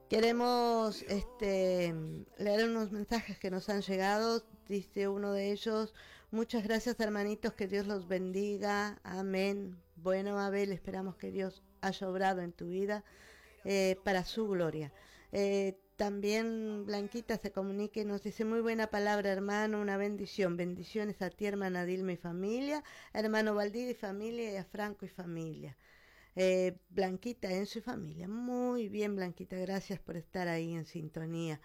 Queremos leer unos mensajes que nos han llegado. Dice uno de ellos: muchas gracias, hermanitos, que Dios los bendiga, amén. Bueno, Abel, esperamos que Dios haya obrado en tu vida para su gloria. También Blanquita se comunica y nos dice: muy buena palabra, hermano, una bendición. Bendiciones a ti, hermana Dilma y familia, a hermano Valdir y familia, y a Franco y familia. Blanquita, Enzo y familia. Muy bien, Blanquita, gracias por estar ahí en sintonía.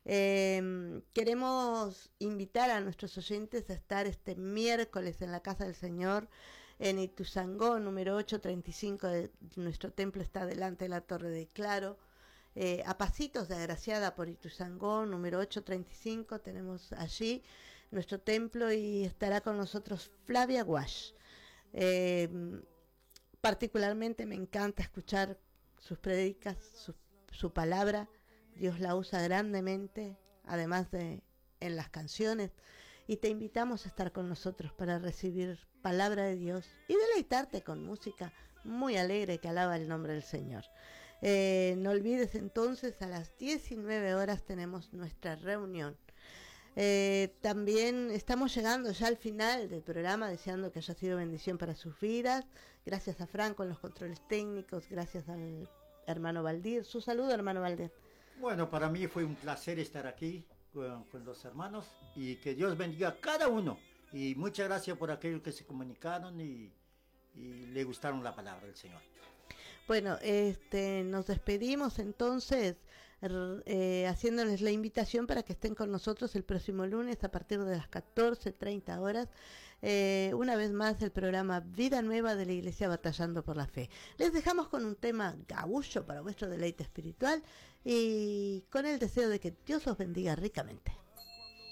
Queremos invitar a nuestros oyentes a estar este miércoles en la Casa del Señor en Ituzaingó, número 835. Nuestro templo está delante de la Torre de Claro, a pasitos de Agraciada por Ituzaingó, número 835. Tenemos allí nuestro templo y estará con nosotros Flavia Guash. Particularmente me encanta escuchar sus prédicas, su palabra. Dios la usa grandemente, además de en las canciones, y te invitamos a estar con nosotros para recibir palabra de Dios y deleitarte con música muy alegre que alaba el nombre del Señor. No olvides entonces, a las 19 horas tenemos nuestra reunión. También estamos llegando ya al final del programa, deseando que haya sido bendición para sus vidas. Gracias a Franco en los controles técnicos, gracias al hermano Valdir. Su saludo, hermano Valdir. Bueno, para mí fue un placer estar aquí con los hermanos, y que Dios bendiga a cada uno. Y muchas gracias por aquellos que se comunicaron y le gustaron la palabra del Señor. Bueno, nos despedimos entonces haciéndoles la invitación para que estén con nosotros el próximo lunes a partir de las 14:30 horas. Una vez más, el programa Vida Nueva de la Iglesia Batallando por la Fe. Les dejamos con un tema gaullo para vuestro deleite espiritual y con el deseo de que Dios los bendiga ricamente.